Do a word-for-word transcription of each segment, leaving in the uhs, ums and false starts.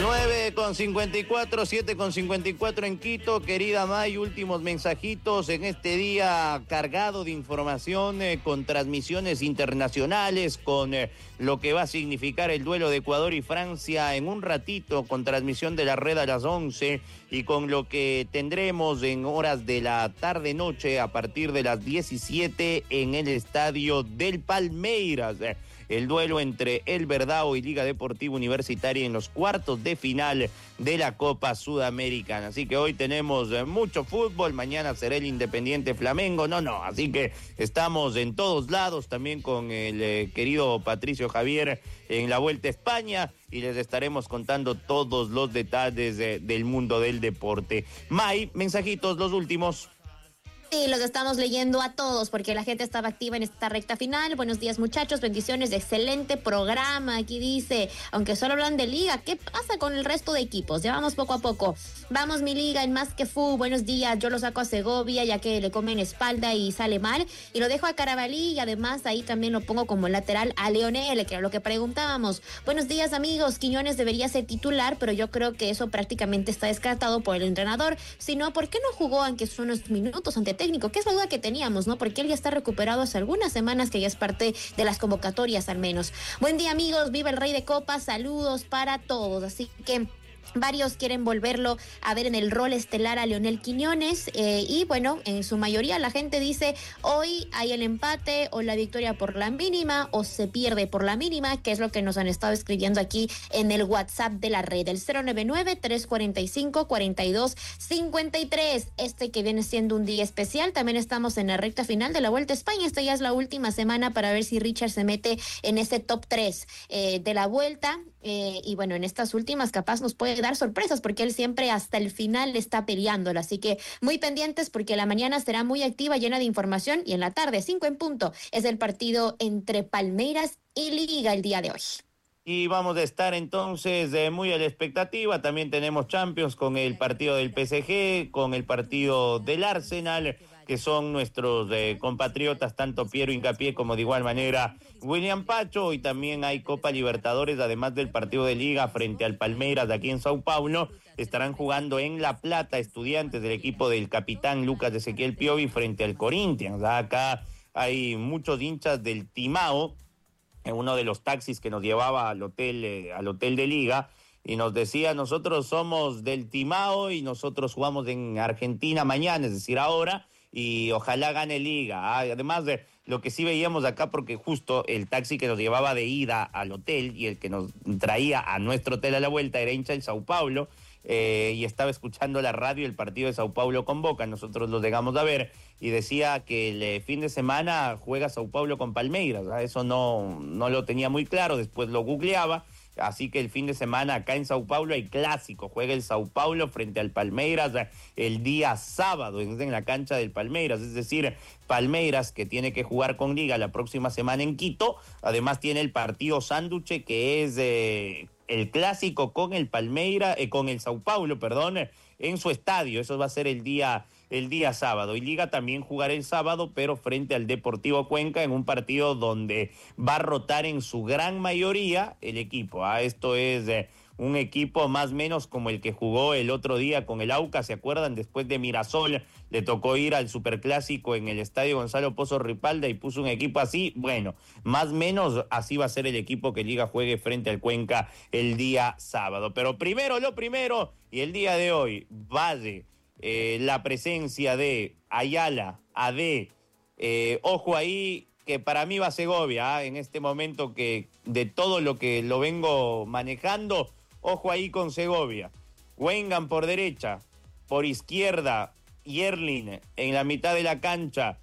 nueve con cincuenta y cuatro, siete con cincuenta y cuatro en Quito. Querida May, últimos mensajitos en este día cargado de información, eh, con transmisiones internacionales, con eh, lo que va a significar el duelo de Ecuador y Francia en un ratito, con transmisión de la red a las once, y con lo que tendremos en horas de la tarde-noche a partir de las diecisiete en el estadio del Palmeiras. Eh, el duelo entre El Verdao y Liga Deportiva Universitaria en los cuartos de final de la Copa Sudamericana. Así que hoy tenemos mucho fútbol, mañana será el Independiente Flamengo, no, no, así que estamos en todos lados, también con el eh, querido Patricio Javier en la Vuelta a España, y les estaremos contando todos los detalles de, del mundo del deporte. May, mensajitos, los últimos. Sí, los estamos leyendo a todos porque la gente estaba activa en esta recta final. Buenos días, muchachos, bendiciones, excelente programa. Aquí dice, aunque solo hablan de liga, ¿qué pasa con el resto de equipos? Ya vamos poco a poco. Vamos, mi liga, en Más que Fu, buenos días. Yo lo saco a Segovia ya que le comen espalda y sale mal. Y lo dejo a Carabalí y además ahí también lo pongo como lateral a Leonel, que era lo que preguntábamos. Buenos días, amigos. Quiñones debería ser titular, pero yo creo que eso prácticamente está descartado por el entrenador. Si no, ¿por qué no jugó aunque son unos minutos ante técnico? Que es la duda que teníamos, ¿no? Porque él ya está recuperado hace algunas semanas, que ya es parte de las convocatorias al menos. Buen día, amigos, viva el Rey de Copas, saludos para todos. Así que varios quieren volverlo a ver en el rol estelar a Leonel Quiñones, eh, y bueno, en su mayoría la gente dice hoy hay el empate o la victoria por la mínima o se pierde por la mínima, que es lo que nos han estado escribiendo aquí en el WhatsApp de la red, el cero nueve nueve, tres cuatro cinco, cuatro dos cinco tres. Este que viene siendo un día especial, también estamos en la recta final de la Vuelta a España. Esta ya es la última semana para ver si Richard se mete en ese top tres eh, de la Vuelta, eh, y bueno, en estas últimas capaz nos puede dar sorpresas porque él siempre hasta el final está peleándola, así que muy pendientes porque la mañana será muy activa, llena de información, y en la tarde, cinco en punto, es el partido entre Palmeiras y Liga el día de hoy. Y vamos a estar entonces eh, muy a la expectativa. También tenemos Champions con el partido del P S G, con el partido del Arsenal, que son nuestros eh, compatriotas, tanto Piero Hincapié como de igual manera William Pacho. Y también hay Copa Libertadores, además del partido de Liga frente al Palmeiras de aquí en Sao Paulo. Estarán jugando en La Plata Estudiantes del equipo del capitán Lucas Ezequiel Piovi frente al Corinthians. Acá hay muchos hinchas del Timao, en uno de los taxis que nos llevaba al hotel, eh, al hotel de Liga, y nos decía, nosotros somos del Timao y nosotros jugamos en Argentina mañana, es decir, ahora, y ojalá gane Liga. Ah, además de lo que sí veíamos acá, porque justo el taxi que nos llevaba de ida al hotel y el que nos traía a nuestro hotel a la vuelta era hincha del Sao Paulo, eh, y estaba escuchando la radio el partido de Sao Paulo con Boca. Nosotros lo llegamos a ver y decía que el eh, fin de semana juega Sao Paulo con Palmeiras. ¿Ah? Eso no, no lo tenía muy claro, después lo googleaba. Así que el fin de semana acá en Sao Paulo hay clásico, juega el Sao Paulo frente al Palmeiras el día sábado en la cancha del Palmeiras, es decir, Palmeiras que tiene que jugar con Liga la próxima semana en Quito, además tiene el partido sánduche que es eh, el clásico con el Palmeiras, eh, con el Sao Paulo, perdón, en su estadio. Eso va a ser el día el día sábado, y Liga también jugará el sábado, pero frente al Deportivo Cuenca, en un partido donde va a rotar en su gran mayoría el equipo. ¿ah? Esto es eh, un equipo más o menos como el que jugó el otro día con el Aucas, ¿se acuerdan? Después de Mirasol le tocó ir al Superclásico en el Estadio Gonzalo Pozo Ripalda y puso un equipo así. Bueno, más o menos así va a ser el equipo que Liga juegue frente al Cuenca el día sábado. Pero primero lo primero, y el día de hoy, Valle, Eh, la presencia de Ayala, Ade, eh, ojo ahí, que para mí va Segovia, ¿eh? En este momento que de todo lo que lo vengo manejando, ojo ahí con Segovia. Wengan por derecha, por izquierda, Yerlin en la mitad de la cancha,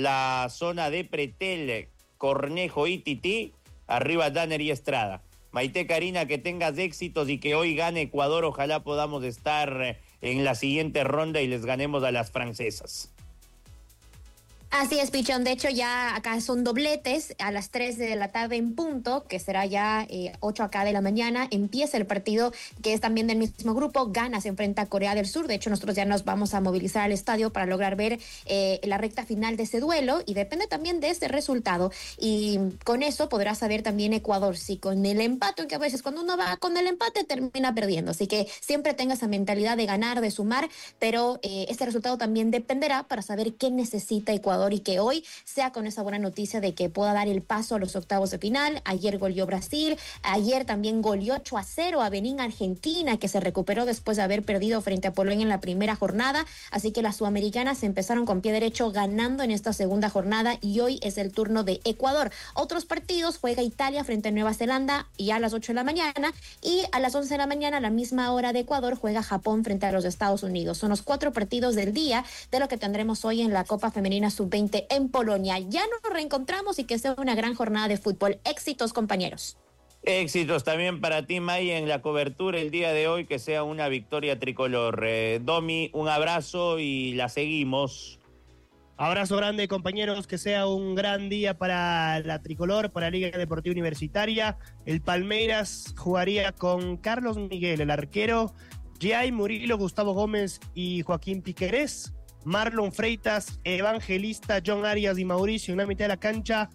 la zona de Pretel, Cornejo y Tití, arriba Danner y Estrada. Maite Karina, que tengas éxitos y que hoy gane Ecuador, ojalá podamos estar en la siguiente ronda y les ganemos a las francesas. Así es, Pichón. De hecho, ya acá son dobletes a las tres de la tarde en punto, que será ya eh, ocho acá de la mañana. Empieza el partido que es también del mismo grupo. Ghana se enfrenta a Corea del Sur. De hecho, nosotros ya nos vamos a movilizar al estadio para lograr ver eh, la recta final de ese duelo y depende también de ese resultado. Y con eso podrá saber también Ecuador si con el empate, que a veces cuando uno va con el empate termina perdiendo. Así que siempre tenga esa mentalidad de ganar, de sumar, pero eh, este resultado también dependerá para saber qué necesita Ecuador y que hoy sea con esa buena noticia de que pueda dar el paso a los octavos de final. Ayer goleó Brasil, ayer también goleó ocho a cero a Benín, Argentina, que se recuperó después de haber perdido frente a Polonia en la primera jornada, así que las sudamericanas empezaron con pie derecho ganando en esta segunda jornada y hoy es el turno de Ecuador. Otros partidos, juega Italia frente a Nueva Zelanda y a las ocho de la mañana y a las once de la mañana a la misma hora de Ecuador juega Japón frente a los Estados Unidos. Son los cuatro partidos del día de lo que tendremos hoy en la Copa Femenina sub veinte en Polonia. Ya nos reencontramos y que sea una gran jornada de fútbol. Éxitos, compañeros. Éxitos también para ti, May, en la cobertura el día de hoy, que sea una victoria tricolor. Eh, Domi, un abrazo y la seguimos. Abrazo grande, compañeros, que sea un gran día para la tricolor, para la Liga Deportiva Universitaria. El Palmeiras jugaría con Carlos Miguel, el arquero, Jay Murilo, Gustavo Gómez y Joaquín Piquerés. Marlon Freitas, Evangelista, John Arias y Mauricio en la mitad de la cancha.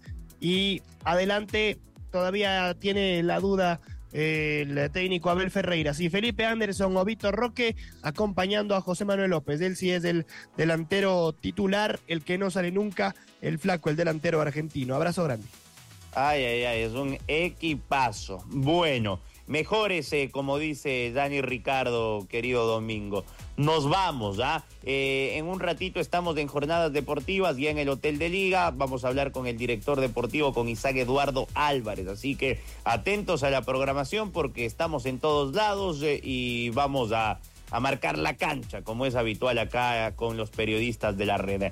Y adelante todavía tiene la duda eh, el técnico Abel Ferreira. Si Felipe Anderson o Vitor Roque acompañando a José Manuel López. Él sí es el delantero titular, el que no sale nunca, el flaco, el delantero argentino. Abrazo grande. Ay, ay, ay, es un equipazo. Bueno, mejórese, como dice Dani Ricardo, querido Domingo. Nos vamos, ¿ah? Eh, en un ratito estamos en Jornadas Deportivas, ya en el Hotel de Liga. Vamos a hablar con el director deportivo, con Isaac Eduardo Álvarez. Así que atentos a la programación porque estamos en todos lados eh, y vamos a, a marcar la cancha, como es habitual acá con los periodistas de la red.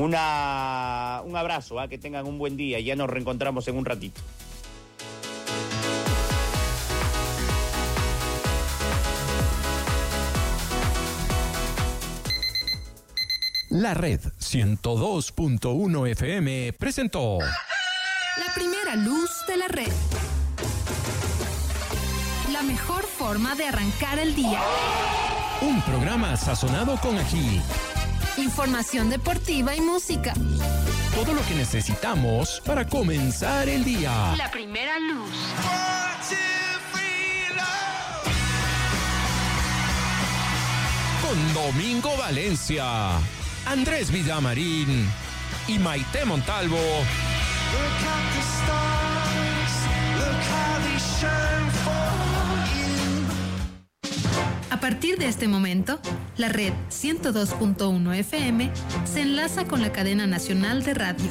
Una, un abrazo, ¿ah? Que tengan un buen día. Ya nos reencontramos en un ratito. La Red ciento dos punto uno F M presentó La primera luz de la red. La mejor forma de arrancar el día. un programa sazonado con ají. Información deportiva y música. Todo lo que necesitamos para comenzar el día. La primera luz. Con Domingo Valencia, Andrés Villamarín y Maite Montalvo. A partir de este momento, la red ciento dos punto uno F M se enlaza con la cadena nacional de radio.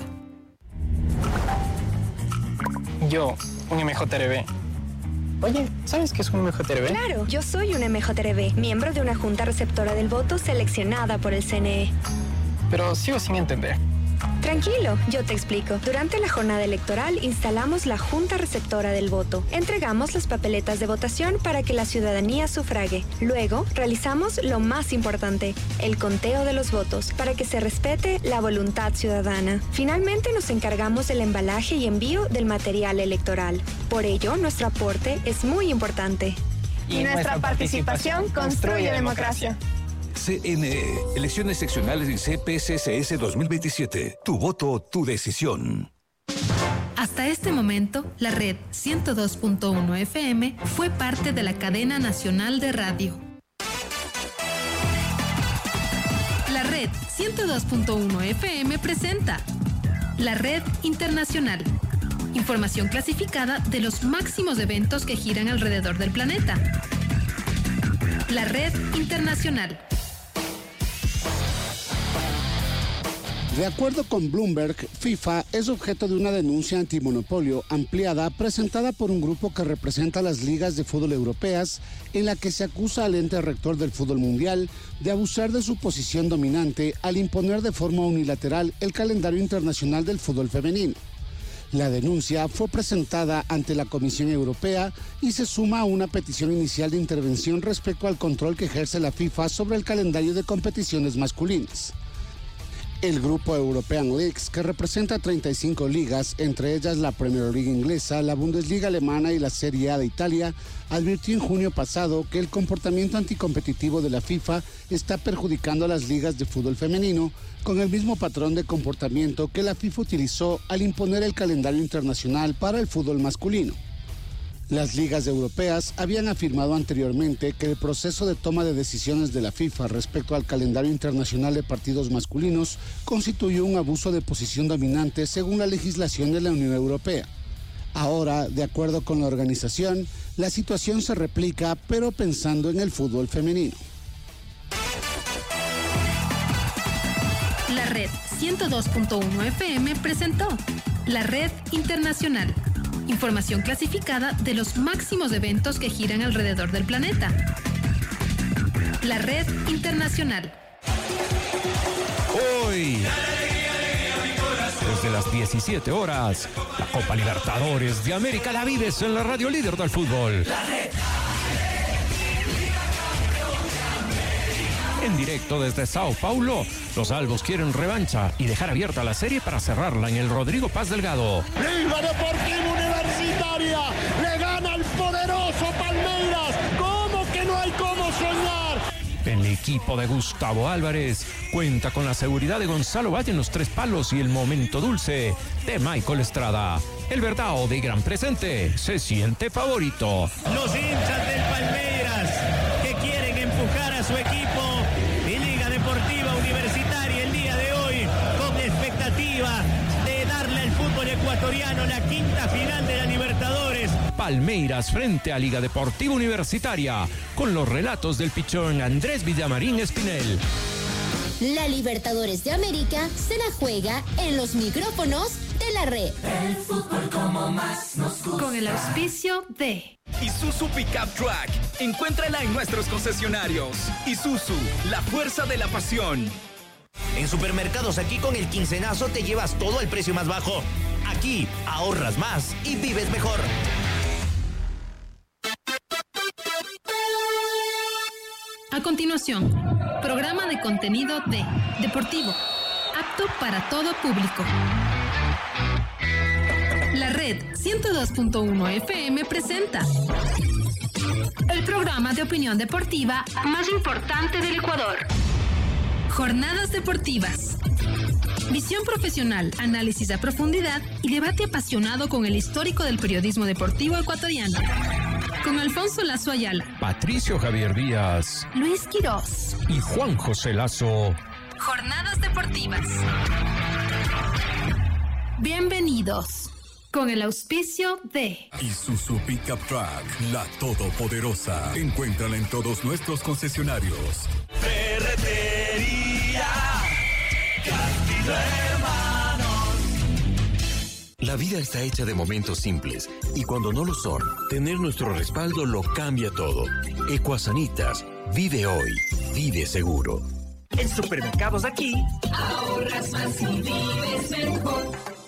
Yo, un M J R B. Oye, ¿sabes qué es un M J R B? Claro, yo soy un M J R B, miembro de una junta receptora del voto seleccionada por el C N E. Pero sigo sin entender. Tranquilo, yo te explico. Durante la jornada electoral instalamos la Junta Receptora del Voto. Entregamos las papeletas de votación para que la ciudadanía sufrague. Luego, realizamos lo más importante, el conteo de los votos, para que se respete la voluntad ciudadana. Finalmente, nos encargamos del embalaje y envío del material electoral. Por ello, nuestro aporte es muy importante. Y, y nuestra participación construye democracia. C N E, elecciones seccionales y C P C C S dos mil veintisiete. Tu voto, tu decisión. Hasta este momento, la red ciento dos punto uno F M fue parte de la cadena nacional de radio. La red ciento dos punto uno F M presenta La Red Internacional. Información clasificada de los máximos eventos que giran alrededor del planeta. La Red Internacional. De acuerdo con Bloomberg, FIFA es objeto de una denuncia antimonopolio ampliada presentada por un grupo que representa las ligas de fútbol europeas, en la que se acusa al ente rector del fútbol mundial de abusar de su posición dominante al imponer de forma unilateral el calendario internacional del fútbol femenino. La denuncia fue presentada ante la Comisión Europea y se suma a una petición inicial de intervención respecto al control que ejerce la FIFA sobre el calendario de competiciones masculinas. El grupo European Leagues, que representa treinta y cinco ligas, entre ellas la Premier League inglesa, la Bundesliga alemana y la Serie A de Italia, advirtió en junio pasado que el comportamiento anticompetitivo de la FIFA está perjudicando a las ligas de fútbol femenino, con el mismo patrón de comportamiento que la FIFA utilizó al imponer el calendario internacional para el fútbol masculino. Las ligas europeas habían afirmado anteriormente que el proceso de toma de decisiones de la FIFA respecto al calendario internacional de partidos masculinos constituyó un abuso de posición dominante según la legislación de la Unión Europea. Ahora, de acuerdo con la organización, la situación se replica, pero pensando en el fútbol femenino. La Red ciento dos punto uno F M presentó La Red Internacional. Información clasificada de los máximos eventos que giran alrededor del planeta. La Red Internacional. Hoy, desde las diecisiete horas, la Copa Libertadores de América la vives en la radio líder del fútbol. La Red. En directo desde Sao Paulo, los albos quieren revancha y dejar abierta la serie para cerrarla en el Rodrigo Paz Delgado. Liga Deportiva Universitaria le gana al poderoso Palmeiras. ¿Cómo que no hay cómo soñar? El equipo de Gustavo Álvarez cuenta con la seguridad de Gonzalo Valle en los tres palos y el momento dulce de Michael Estrada. El verdao de gran presente se siente favorito. Los hinchas del Palmeiras que quieren empujar a su equipo. Mi Liga Deportiva Universitaria el día de hoy con expectativa de darle al fútbol ecuatoriano la quinta final de la Libertadores. Palmeiras frente a Liga Deportiva Universitaria con los relatos del pichón Andrés Villamarín Espinel. La Libertadores de América se la juega en los micrófonos de la Red. El fútbol como más nos gusta. Con el auspicio de Isuzu Pickup Truck. Encuéntrala en nuestros concesionarios. Isuzu, la fuerza de la pasión. En Supermercados Aquí con el quincenazo te llevas todo al precio más bajo. Aquí ahorras más y vives mejor. A continuación, programa de contenido de Deportivo, apto para todo público. La Red ciento dos punto uno F M presenta el programa de opinión deportiva más importante del Ecuador. Jornadas deportivas. Visión profesional, análisis a profundidad y debate apasionado con el histórico del periodismo deportivo ecuatoriano. Con Alfonso Lazo Ayala, Patricio Javier Díaz, Luis Quirós y Juan José Lazo. Jornadas deportivas. Bienvenidos. Con el auspicio de Isuzu Pickup Truck, la todopoderosa. Encuéntrala en todos nuestros concesionarios. Ferretería Castillo Hermanos. La vida está hecha de momentos simples y cuando no lo son, tener nuestro respaldo lo cambia todo. Ecuasanitas, vive hoy, vive seguro. En Supermercados Aquí, ahorras más y vives mejor.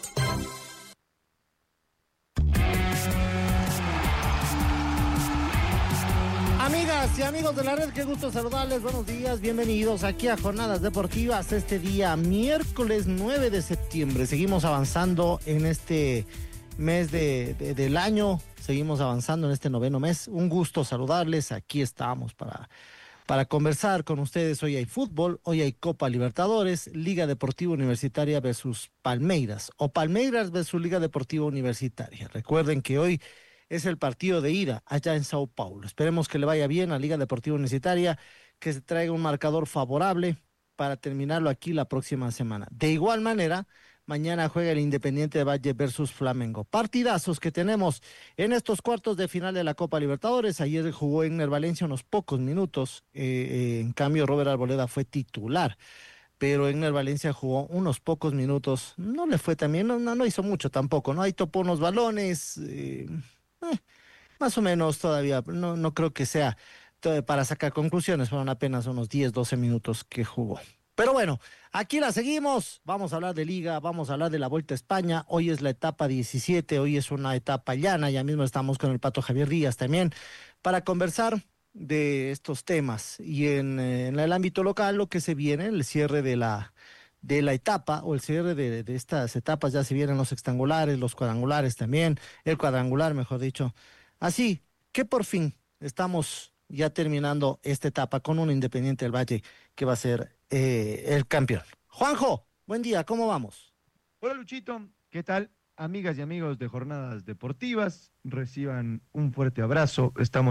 Amigas y amigos de la red, qué gusto saludarles, buenos días, bienvenidos aquí a Jornadas Deportivas este día miércoles nueve de septiembre. Seguimos avanzando en este mes de, de, del año, seguimos avanzando en este noveno mes. Un gusto saludarles, aquí estamos para, para conversar con ustedes. Hoy hay fútbol, hoy hay Copa Libertadores, Liga Deportiva Universitaria versus Palmeiras o Palmeiras versus Liga Deportiva Universitaria. Recuerden que hoy es el partido de ida allá en Sao Paulo. Esperemos que le vaya bien a Liga Deportiva Universitaria, que se traiga un marcador favorable para terminarlo aquí la próxima semana. De igual manera, mañana juega el Independiente de Valle versus Flamengo. Partidazos que tenemos en estos cuartos de final de la Copa Libertadores. Ayer jugó Egner Valencia unos pocos minutos, eh, eh, en cambio Robert Arboleda fue titular. Pero Egner Valencia jugó unos pocos minutos, no le fue también, no, no, no hizo mucho tampoco, ¿no? Ahí topó unos balones, eh, Eh, más o menos todavía, no, no creo que sea para sacar conclusiones, fueron apenas unos diez, doce minutos que jugó. Pero bueno, aquí la seguimos, vamos a hablar de Liga, vamos a hablar de la Vuelta a España, hoy es la etapa diecisiete, hoy es una etapa llana, ya mismo estamos con el Pato Javier Díaz también, para conversar de estos temas. Y en, en el ámbito local, lo que se viene, el cierre de la de la etapa o el cierre de, de estas etapas. Ya se vienen los sextangulares, los cuadrangulares también, el cuadrangular, mejor dicho. Así que por fin estamos ya terminando esta etapa con un Independiente del Valle que va a ser eh, el campeón. Juanjo, buen día, ¿cómo vamos? Hola Luchito, ¿qué tal? Amigas y amigos de Jornadas Deportivas, reciban un fuerte abrazo. Estamos